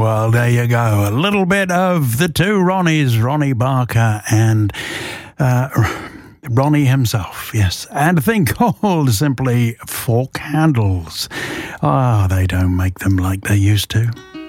Well, there you go. A little bit of the two Ronnies, Ronnie Barker and Ronnie himself, yes. And a thing called simply Four Candles. Ah, they don't make them like they used to.